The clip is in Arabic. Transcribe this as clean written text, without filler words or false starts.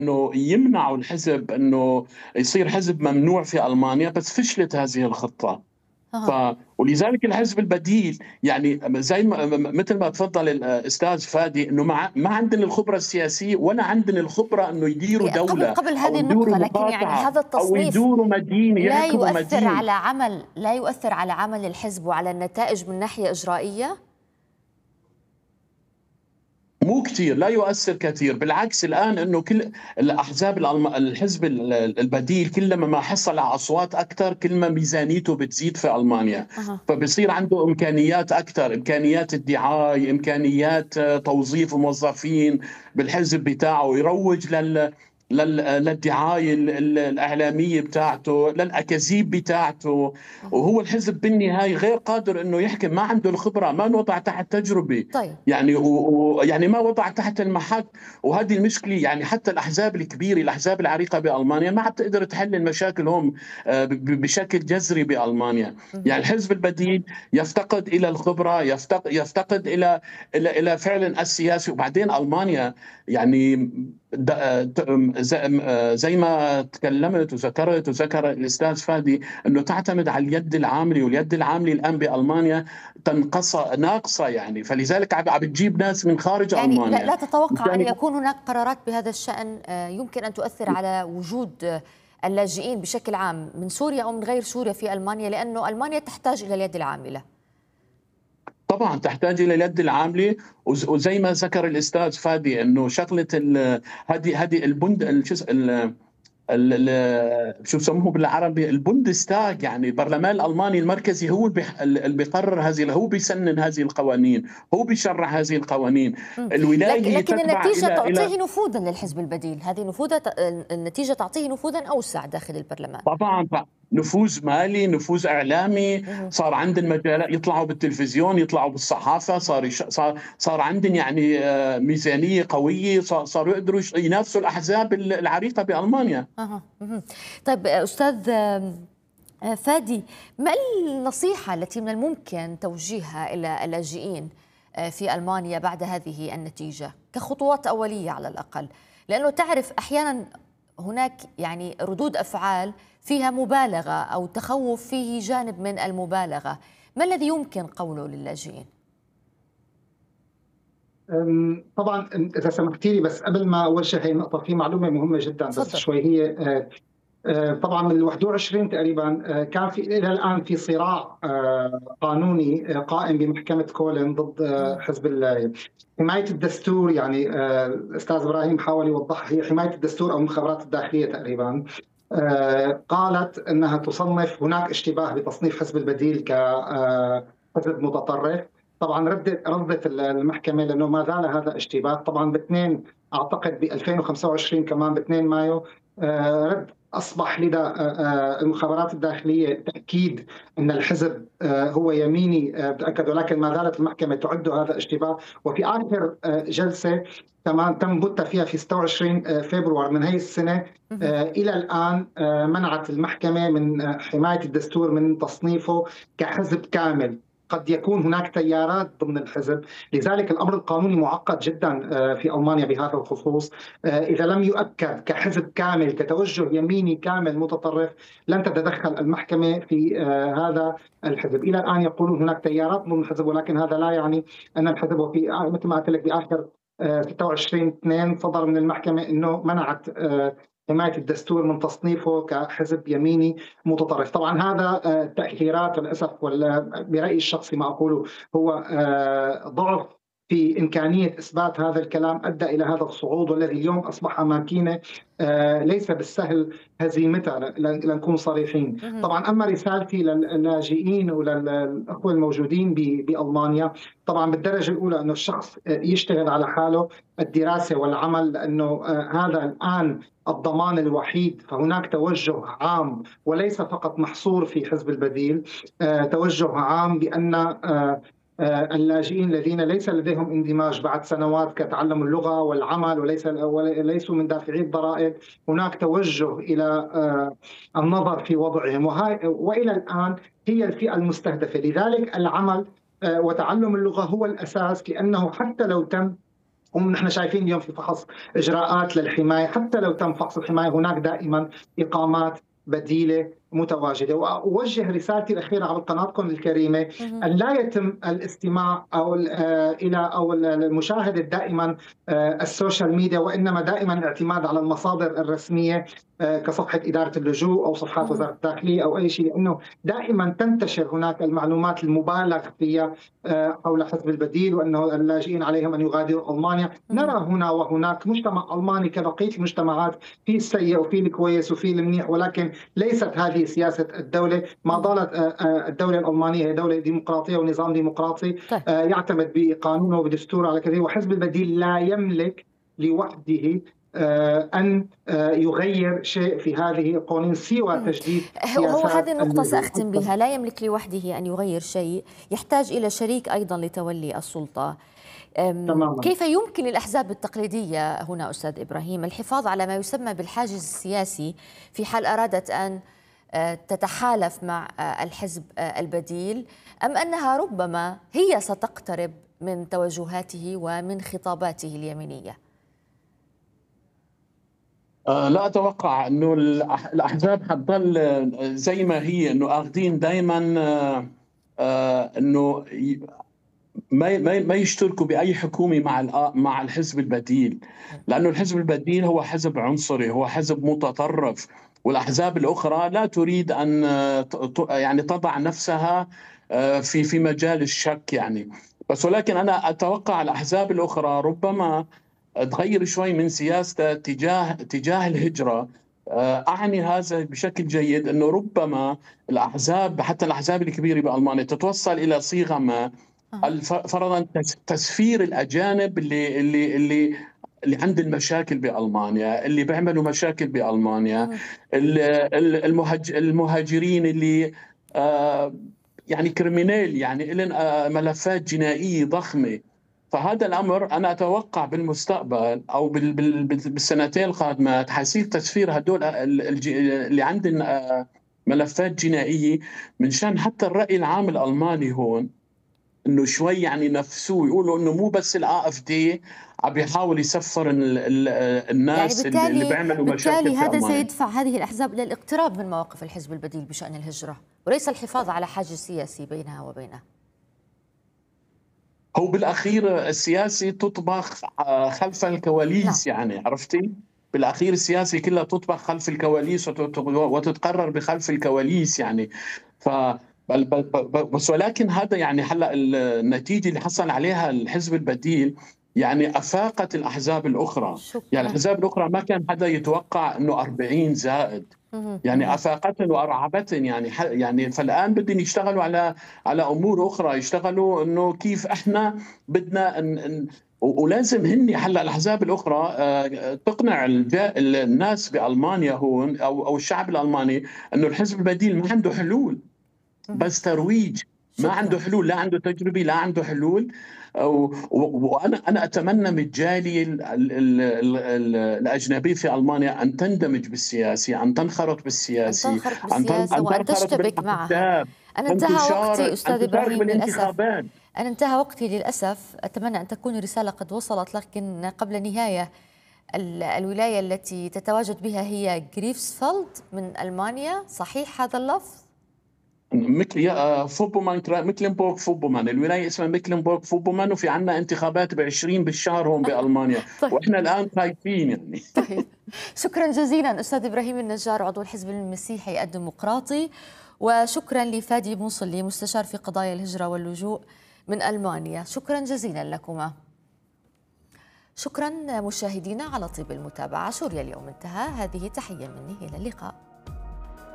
انه يمنعوا الحزب انه يصير حزب ممنوع في المانيا، بس فشلت هذه الخطه. ف أها. ولذلك الحزب البديل، يعني زي ما مثل ما تفضل الاستاذ فادي، انه ما عندنا الخبره السياسيه ولا عندنا الخبره انه يديروا دوله قبل او هذه يديروا النقطة، لكن يعني مقاطعه هذا او التصنيف يديروا مدينه يحكموا مدينه. لا يؤثر على عمل الحزب وعلى النتائج من ناحية إجرائية؟ مو كثير، لا يؤثر كثير، بالعكس الآن أنه كل الأحزاب الحزب البديل كلما ما حصل على أصوات أكثر كل ما ميزانيته بتزيد في ألمانيا. أها. فبصير عنده إمكانيات أكثر، إمكانيات الدعاية، إمكانيات توظيف موظفين بالحزب بتاعه، يروج للدعاية الإعلامية بتاعته، للأكاذيب بتاعته. أها. وهو الحزب بالنهاية غير قادر أنه يحكم، ما عنده الخبرة، ما وضع تحت تجربة، طيب. يعني يعني ما وضع تحت المحك. وهذه المشكله، يعني حتى الاحزاب الكبيره، الاحزاب العريقه بالمانيا ما عم تقدر تحل المشاكل هم بشكل جذري بالمانيا. مهم. يعني الحزب البديل يفتقد الى الخبره، يفتقد الى فعلا السياسي. وبعدين المانيا يعني زي ما تكلمت وذكرت وذكر الاستاذ فادي، انه تعتمد على اليد العامله، واليد العامله الان بالمانيا ناقصه يعني. فلذلك عم بتجيب ناس من خارج يعني المانيا. لا تتوقع أن مشان يكون هناك قرارات بهذا الشأن يمكن أن تؤثر على وجود اللاجئين بشكل عام من سوريا أو من غير سوريا في ألمانيا، لأنه ألمانيا تحتاج إلى اليد العاملة؟ طبعا تحتاج الى اليد العامله. وزي ما ذكر الاستاذ فادي انه شغله هذه البند شو بسموه بالعربي، البوندستاغ، يعني البرلمان الالماني المركزي، هو اللي بيقرر هذه، هو بيسنن هذه القوانين، هو بيشرع هذه القوانين. الولايه لكن تتبع النتيجة الى تعطيه نفوذا للحزب البديل، هذه النتيجة تعطيه نفوذا أوسع داخل البرلمان. طبعا نفوذ مالي، نفوذ اعلامي. مهم. صار عندهم مجالات يطلعوا بالتلفزيون، يطلعوا بالصحافه، صار عندهم يعني ميزانيه قويه، صاروا يقدروا ينافسوا الاحزاب العريقه بالمانيا. أها. مهم. طيب أستاذ فادي، ما النصيحة التي من الممكن توجيهها إلى اللاجئين في ألمانيا بعد هذه النتيجة كخطوات أولية على الأقل؟ لأنه تعرف أحيانا هناك يعني ردود أفعال فيها مبالغة أو تخوف فيه جانب من المبالغة. ما الذي يمكن قوله للاجئين؟ طبعا اذا سمحتي لي، بس قبل ما اوجه هي النقطه في معلومه مهمه جدا بس تفضل. شوي. هي طبعا من ال 21 تقريبا كان في الى الان في صراع قانوني قائم بمحكمه كولن ضد حزب حمايه الدستور. يعني الاستاذ ابراهيم حاول يوضحها، هي حمايه الدستور او المخابرات الداخليه تقريبا قالت انها تصنف هناك اشتباه بتصنيف حزب البديل كحزب متطرف. طبعا ردت المحكمه لانه ما زال هذا اشتباه. طبعا باثنين اعتقد ب 2025 كمان ب 2 مايو رد أصبح لدى المخابرات الداخلية تأكيد أن الحزب هو يميني تأكد، ولكن ما زالت المحكمة تعد هذا اشتباه. وفي آخر جلسة كمان تم بتة فيها في 26 فبراير من هذه السنة إلى الآن منعت المحكمة من حماية الدستور من تصنيفه كحزب كامل. قد يكون هناك تيارات ضمن الحزب، لذلك الأمر القانوني معقد جدا في ألمانيا بهذا الخصوص. إذا لم يؤكد كحزب كامل كتوجه يميني كامل متطرف لن تتدخل المحكمة في هذا الحزب. إلى الآن يقولون هناك تيارات ضمن الحزب، ولكن هذا لا يعني أن الحزب، وفي مثل ما قلت لك بآخر 26/2 صدر من المحكمة أنه منعت حماية الدستور من تصنيفه كحزب يميني متطرف. طبعا هذا تأخيرات للأسف، برأيي الشخصي ما أقوله هو ضعف في إمكانية إثبات هذا الكلام أدى إلى هذا الصعود، والذي اليوم أصبح ماكينة ليس بالسهل هزيمتها لنكون صريحين. طبعا أما رسالتي للاجئين وللأخوة الموجودين بألمانيا، طبعا بالدرجة الأولى أنه الشخص يشتغل على حاله، الدراسة والعمل، لأنه هذا الآن الضمان الوحيد. فهناك توجه عام وليس فقط محصور في حزب البديل، توجه عام بأن اللاجئين الذين ليس لديهم اندماج بعد سنوات كتعلم اللغة والعمل وليسوا من دافعي الضرائب، هناك توجه إلى النظر في وضعهم، وإلى الآن هي الفئة المستهدفة. لذلك العمل وتعلم اللغة هو الأساس، لأنه حتى لو تم ونحن شايفين اليوم في فحص إجراءات للحماية، حتى لو تم فحص الحماية هناك دائما إقامات بديلة متواجدة. وأوجه رسالتي الأخيرة على قناتكم الكريمة أن لا يتم الاستماع أو المشاهدة دائما السوشيال ميديا، وإنما دائما الاعتماد على المصادر الرسمية كصفحة إدارة اللجوء أو صفحات وزارة الداخلية أو أي شيء، لأنه دائما تنتشر هناك المعلومات المبالغ فيها حول حزب البديل وأنه اللاجئين عليهم أن يغادروا ألمانيا. نرى هنا وهناك مجتمع ألماني كبقية المجتمعات، في السيء وفي الكويس وفي المنيح، ولكن ليست هذه سياسة الدولة. ما ضالت الدولة الألمانية هي دولة ديمقراطية ونظام ديمقراطي يعتمد بقانونه وبدستوره على كذا، وحزب البديل لا يملك لوحده أن يغير شيء في هذه القوانين سوى تجديد هو هذه النقطة سأختم بها. لا يملك لوحده أن يغير شيء، يحتاج إلى شريك أيضا لتولي السلطة. تماما. كيف يمكن للأحزاب التقليدية هنا أستاذ إبراهيم الحفاظ على ما يسمى بالحاجز السياسي في حال أرادت أن تتحالف مع الحزب البديل، أم أنها ربما هي ستقترب من توجهاته ومن خطاباته اليمينية؟ لا أتوقع أنه الأحزاب حتضل زي ما هي، أنه آخذين دائما أنه ما يشتركوا بأي حكومة مع الحزب البديل، لأنه الحزب البديل هو حزب عنصري، هو حزب متطرف، والأحزاب الأخرى لا تريد أن يعني تضع نفسها في مجال الشك يعني. بس ولكن أنا أتوقع الأحزاب الأخرى ربما تغير شوي من سياسته تجاه الهجرة. أعني هذا بشكل جيد، أنه ربما الأحزاب، حتى الأحزاب الكبيرة بألمانيا، تتوصل إلى صيغة ما، فرضا تسفير الأجانب اللي عند المشاكل بألمانيا، اللي بيعملوا مشاكل بألمانيا، المهاجرين اللي يعني كريمينال، يعني لهم ملفات جنائية ضخمة. فهذا الأمر أنا أتوقع بالمستقبل أو بالسنتين القادمات حيصير تسفير هدول اللي عندهم ملفات جنائية، من شان حتى الرأي العام الألماني هون انه شوي يعني نفسوه، يقولوا انه مو بس الAfD عم بيحاول يسفر الناس يعني اللي بيعملوا مشاكل. بالتالي هذا سيدفع هذه الأحزاب إلى الاقتراب من مواقف الحزب البديل بشأن الهجرة، وليس الحفاظ على حاجز سياسي بينها وبينه. هو بالأخير السياسي تطبخ خلف الكواليس. نعم. يعني عرفتي، بالأخير السياسي كلها تطبخ خلف الكواليس وتتقرر بخلف الكواليس يعني. بس ولكن هذا يعني هلا النتيجة اللي حصل عليها الحزب البديل يعني أفاقت الأحزاب الأخرى. يعني الأحزاب الأخرى ما كان حدا يتوقع أنه 40 زائد، يعني أفاقتهم وأرعبتهم يعني فالآن بدهم يشتغلوا على أمور أخرى، يشتغلوا أنه كيف إحنا بدنا ولازم هني هلا الأحزاب الأخرى تقنع الناس بألمانيا هون أو الشعب الألماني أنه الحزب البديل ما عنده حلول، بس ترويج، ما عنده حلول، لا عنده تجربة، لا عنده حلول. وأنا أتمنى من الجالية الأجنبية في ألمانيا أن تندمج بالسياسي، أن تنخرط بالسياسي، وأن تشتبك معها. أنا انتهى وقتي أستاذ إبراهيم للأسف. أنا انتهى وقتي للأسف. أتمنى أن تكون الرسالة قد وصلت، لكن قبل نهاية، الولاية التي تتواجد بها هي غريفسفالد من ألمانيا، صحيح هذا اللفظ؟ فوبومان، ميكلنبورغ فوبومان، الولاية اسمها ميكلنبورغ فوبومان، وفي عنا انتخابات ب20 بالشهر هون بألمانيا. طيب. وإحنا الآن خايفين يعني. طيب. شكرا جزيلا أستاذ إبراهيم النجار، عضو الحزب المسيحي الديمقراطي، وشكرا لفادي موصلي، مستشار في قضايا الهجرة واللجوء من ألمانيا. شكرا جزيلا لكما. شكرا مشاهدينا على طيب المتابعة. شوريا اليوم انتهى. هذه تحية مني، إلى اللقاء.